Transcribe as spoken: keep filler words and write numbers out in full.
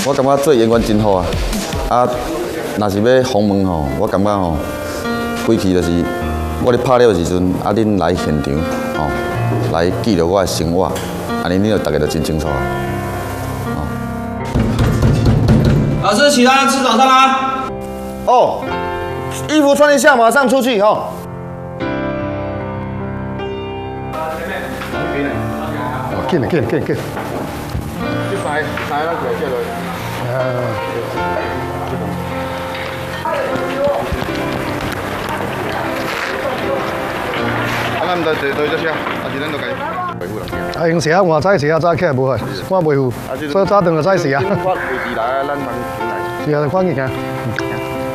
我感觉做演员真好啊！啊，若是要访问吼，我感觉吼，规期就是我咧拍了时阵，啊，恁来现场吼，来记录我的生活，安尼恁就大家就真清楚啊。哦。 老师，起来吃早餐啦！ 哦，衣服穿一下，马上出去哈。 哦，紧嘞，紧紧紧。 去晒晒那个叫做。啊，咱唔得坐对只车，啊是咱就家维护啦。 啊，用时啊，换早时啊，早起来无去，我维护，所以早顿就早时啊。 发位置来，咱通进来。 是啊，看见啊。